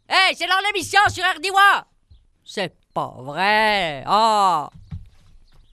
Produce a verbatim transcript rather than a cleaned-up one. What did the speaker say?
Hey, c'est dans l'émission sur R D W A! C'est pas vrai! Ah!